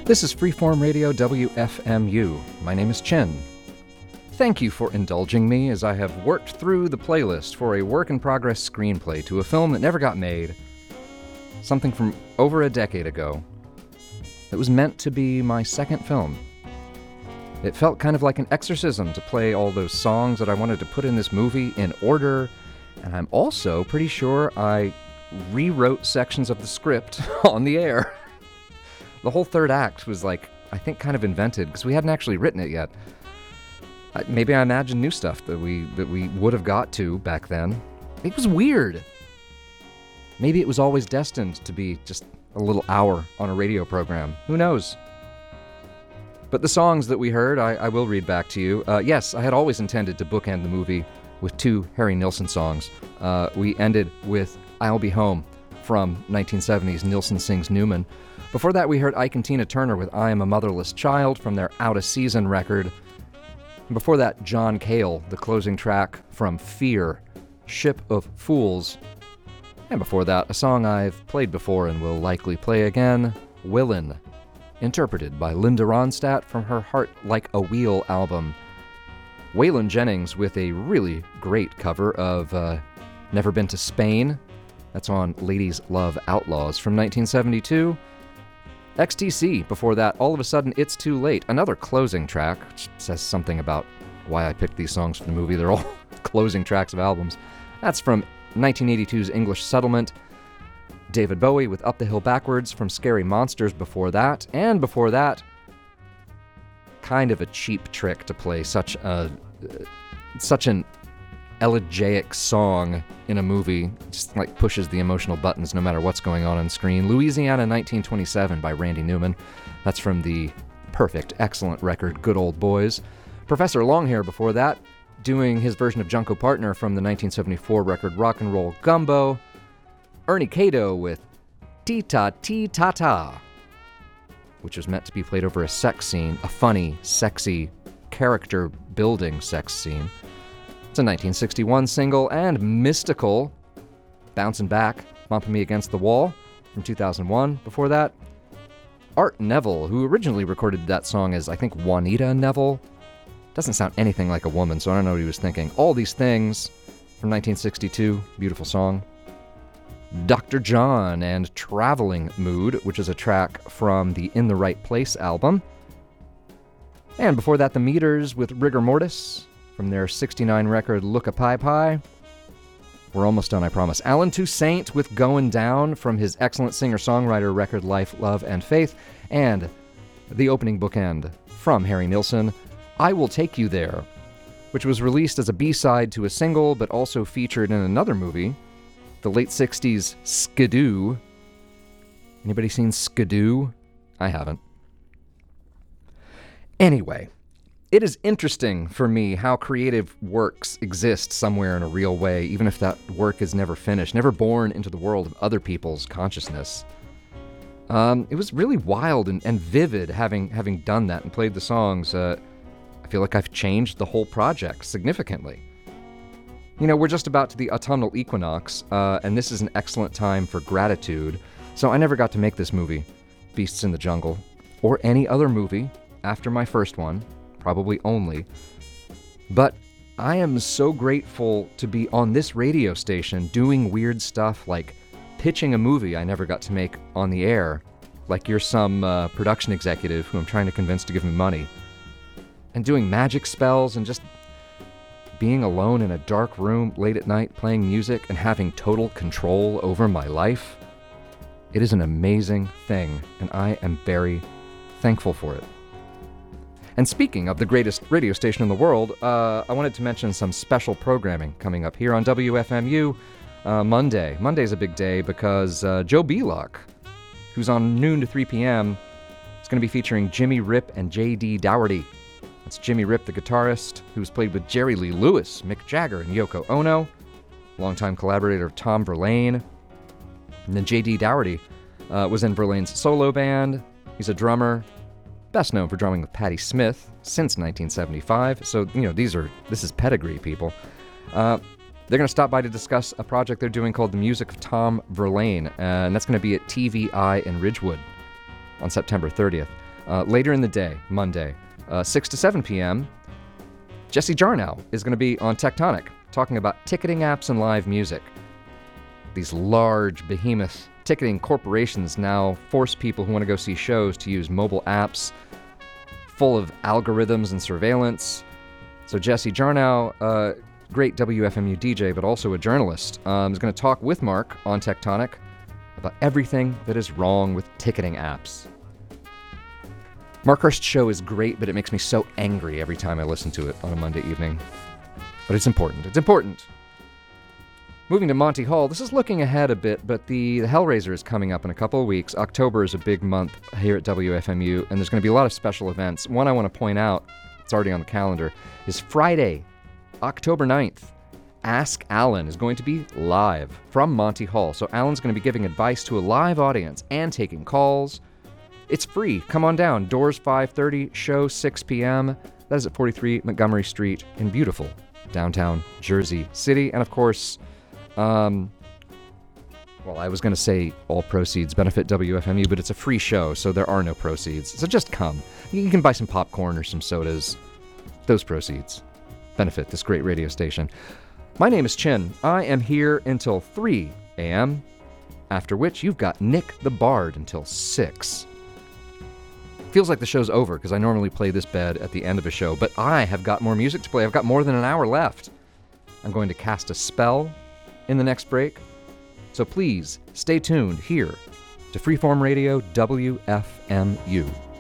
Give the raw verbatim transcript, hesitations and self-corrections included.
This is Freeform Radio W F M U. My name is Chen. Thank you for indulging me as I have worked through the playlist for a work-in-progress screenplay to a film that never got made, something from over a decade ago. It was meant to be my second film. It felt kind of like an exorcism to play all those songs that I wanted to put in this movie in order, and I'm also pretty sure I rewrote sections of the script on the air. The whole third act was, like, I think kind of invented, because we hadn't actually written it yet. I, maybe I imagined new stuff that we that we would have got to back then. It was weird. Maybe it was always destined to be just a little hour on a radio program. Who knows? But the songs that we heard, I, I will read back to you. Uh, yes, I had always intended to bookend the movie with two Harry Nilsson songs. Uh, we ended with I'll Be Home from nineteen seventies Nilsson Sings Newman. Before that, we heard Ike and Tina Turner with I Am a Motherless Child from their Out of Season record. And before that, John Cale, the closing track from Fear, Ship of Fools. And before that, a song I've played before and will likely play again, Willin', interpreted by Linda Ronstadt from her Heart Like a Wheel album. Waylon Jennings with a really great cover of uh, Never Been to Spain. That's on Ladies Love Outlaws from nineteen seventy-two. X T C, before that, All of a Sudden It's Too Late, another closing track, which says something about why I picked these songs for the movie. They're all closing tracks of albums. That's from nineteen eighty-two's English Settlement. David Bowie with Up the Hill Backwards from Scary Monsters before that. And before that, kind of a cheap trick to play such a uh, such an elegiac song in a movie. Just like pushes the emotional buttons no matter what's going on on screen. Louisiana nineteen twenty-seven by Randy Newman. That's from the perfect, excellent record Good Old Boys. Professor Longhair before that, doing his version of Junko Partner from the nineteen seventy-four record Rock and Roll Gumbo. Ernie Cato with Tee-Ta-Tee-Ta-Ta, which was meant to be played over a sex scene, a funny, sexy, character-building sex scene. It's a nineteen sixty-one single, and Mystical, Bouncing Back, Bumping Me Against the Wall, from two thousand one. Before that, Art Neville, who originally recorded that song as, I think, Juanita Neville. Doesn't sound anything like a woman, so I don't know what he was thinking. All These Things, from nineteen sixty-two, beautiful song. Doctor John and Traveling Mood, which is a track from the In the Right Place album. And before that, The Meters with Rigor Mortis, from their sixty-nine record Look a Pie Pie. We're almost done, I promise. Alan Toussaint with Goin' Down from his excellent singer-songwriter record Life, Love, and Faith. And the opening bookend from Harry Nilsson, I Will Take You There, which was released as a B-side to a single, but also featured in another movie, the late sixties Skidoo. Anybody seen Skidoo? I haven't. Anyway, it is interesting for me how creative works exist somewhere in a real way, even if that work is never finished, never born into the world of other people's consciousness. Um, it was really wild and, and vivid having having done that and played the songs. Uh, I feel like I've changed the whole project significantly. You know, we're just about to the autumnal equinox, uh, and this is an excellent time for gratitude. So I never got to make this movie, Beasts in the Jungle, or any other movie after my first one. Probably only. But I am so grateful to be on this radio station doing weird stuff like pitching a movie I never got to make on the air, like you're some uh, production executive who I'm trying to convince to give me money, and doing magic spells and just being alone in a dark room late at night playing music and having total control over my life. It is an amazing thing, and I am very thankful for it. And speaking of the greatest radio station in the world, uh, I wanted to mention some special programming coming up here on W F M U uh, Monday. Monday's a big day because uh, Joe Belock, who's on noon to three p.m., is going to be featuring Jimmy Rip and J D Dougherty. That's Jimmy Rip, the guitarist, who's played with Jerry Lee Lewis, Mick Jagger, and Yoko Ono, longtime collaborator of Tom Verlaine. And then J D Dougherty uh, was in Verlaine's solo band. He's a drummer, best known for drumming with Patti Smith since nineteen seventy-five. So, you know, these are this is pedigree, people. Uh, they're going to stop by to discuss a project they're doing called The Music of Tom Verlaine, uh, and that's going to be at T V I in Ridgewood on September thirtieth. Uh, later in the day, Monday, uh, six to seven p.m., Jesse Jarnow is going to be on Tectonic, talking about ticketing apps and live music. These large, behemoth ticketing corporations now force people who want to go see shows to use mobile apps full of algorithms and surveillance. So Jesse Jarnow, uh, great W F M U D J, but also a journalist, um, is going to talk with Mark on Tectonic about everything that is wrong with ticketing apps. Mark Hurst's show is great, but it makes me so angry every time I listen to it on a Monday evening. But it's important. It's important. Moving to Monty Hall, this is looking ahead a bit, but the, the Hellraiser is coming up in a couple of weeks. October is a big month here at W F M U, and there's going to be a lot of special events. One I want to point out, it's already on the calendar, is Friday, October ninth. Ask Alan is going to be live from Monty Hall. So Alan's going to be giving advice to a live audience and taking calls. It's free. Come on down. Doors five thirty, show six p.m. That is at forty-three Montgomery Street in beautiful downtown Jersey City. And of course, um, well, I was going to say all proceeds benefit W F M U, but it's a free show, so there are no proceeds. So just come. You can buy some popcorn or some sodas. Those proceeds benefit this great radio station. My name is Chin. I am here until three a.m., after which you've got Nick the Bard until six. Feels like the show's over because I normally play this bed at the end of a show, but I have got more music to play. I've got more than an hour left. I'm going to cast a spell in the next break, so please stay tuned here to Freeform Radio W F M U.